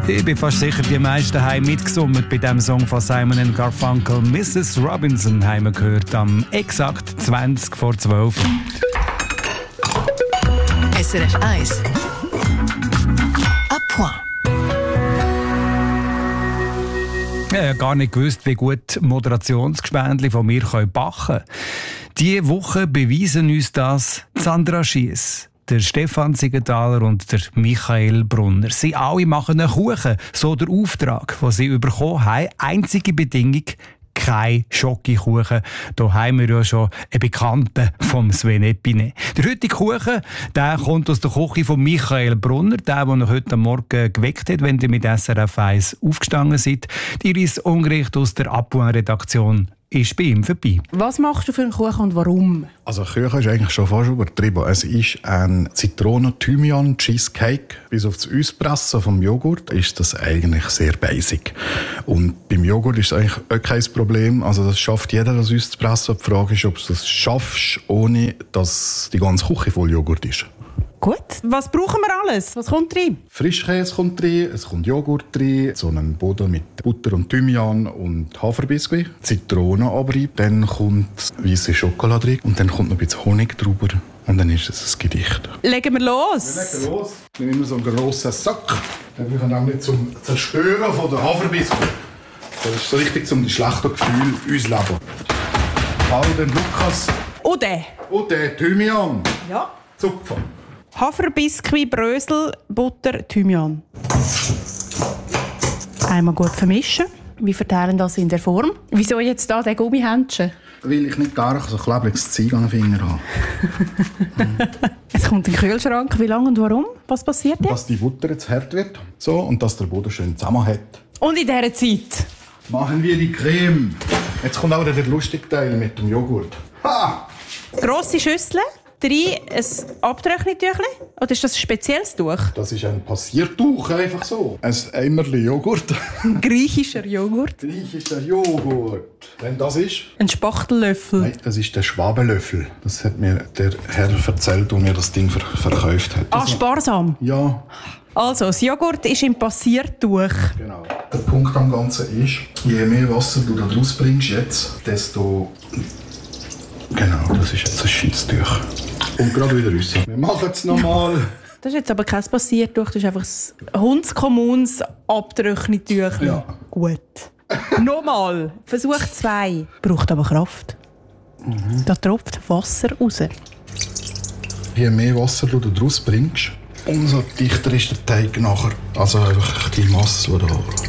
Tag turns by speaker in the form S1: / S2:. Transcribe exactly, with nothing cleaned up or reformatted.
S1: Ich bin fast sicher, die meisten haben mitgesummt bei dem Song von Simon and Garfunkel. Missus Robinson haben wir gehört am exakt zwanzig vor zwölf.
S2: S R F eins. À point.
S1: Ich habe gar nicht gewusst, wie gut Moderationsgespendli von mir backen können. Diese Woche beweisen uns das Sandra Schiess, der Stefan Siegenthaler und der Michael Brunner. Sie alle machen einen Kuchen, so der Auftrag, den sie bekommen haben. Einzige Bedingung: kein Schokokuchen. Da haben wir ja schon einen Bekannten vom Sven Epine. Der heutige Kuchen, der kommt aus der Küche von Michael Brunner, der, den er heute Morgen geweckt hat, wenn ihr mit S R F eins aufgestanden seid. Iris Ungericht aus der Apoin-Redaktion ist bei ihm vorbei.
S3: Was machst du für einen Kuchen und warum?
S4: Also Kuchen ist eigentlich schon fast übertrieben. Es ist ein Zitronen-Thymian-Cheesecake. Bis auf das Auspressen vom Joghurt ist das eigentlich sehr basic. Und beim Joghurt ist es eigentlich auch kein Problem. Also das schafft jeder, das auszupressen. Die Frage ist, ob du das schaffst, ohne dass die ganze Küche voll Joghurt ist.
S3: Gut. Was brauchen wir alles? Was kommt rein?
S4: Frischkäse kommt rein, es kommt Joghurt rein, so einen Boden mit Butter und Thymian und Haferbiskuit, Zitrone aber rein, dann kommt weisse Schokolade rein und dann kommt noch ein bisschen Honig drüber und dann ist es ein Gedicht.
S3: Legen wir los!
S4: Wir legen los. Wir nehmen so einen grossen Sack. Den brauchen wir nämlich zum Zerstören von der Haferbiskuit. Das ist so richtig zum die schlechten Gefühle uns leben. All den Lukas.
S3: Und den?
S4: Und den Thymian.
S3: Ja.
S4: Zupfen.
S3: Haferbiskuit, Brösel, Butter, Thymian. Einmal gut vermischen. Wir verteilen das in der Form. Wieso jetzt da der Gummihändchen?
S4: Weil ich nicht gar so ein klebriges Zeug an den Fingern habe.
S3: Es kommt in den Kühlschrank. Wie lange und warum? Was passiert jetzt?
S4: Dass die Butter jetzt hart wird so, und dass der Boden schön zusammenhält.
S3: Und in dieser Zeit?
S4: Machen wir die Creme. Jetzt kommt auch der lustige Teil mit dem Joghurt. Ha!
S3: Grosse Schüssel. Drei ein Abtrocknungstüchlein? Oder ist das ein spezielles Tuch?
S4: Das ist ein Passiertuch, einfach so. Ein Eimerli Joghurt.
S3: Griechischer Joghurt?
S4: Griechischer Joghurt. Wenn das ist?
S3: Ein Spachtellöffel?
S4: Nein, das ist der Schwabenlöffel. Das hat mir der Herr erzählt, der mir das Ding ver- verkauft hat.
S3: Ah, sparsam?
S4: Ja.
S3: Also, das Joghurt ist im Passiertuch.
S4: Genau. Der Punkt am Ganzen ist, je mehr Wasser du da draus bringst jetzt, desto... Genau, das ist jetzt ein Scheiztuch. Und gerade wieder raus. Wir machen es nochmal.
S3: Das ist jetzt aber kein Passiertuch, das ist einfach ein hundskommunes Abtrocknungstüchlein.
S4: Ja.
S3: Gut. Nochmal. Versuch zwei. Braucht aber Kraft. Mhm. Da tropft Wasser raus.
S4: Je mehr Wasser du da draus bringst, umso dichter ist der Teig nachher. Also einfach die Masse, die da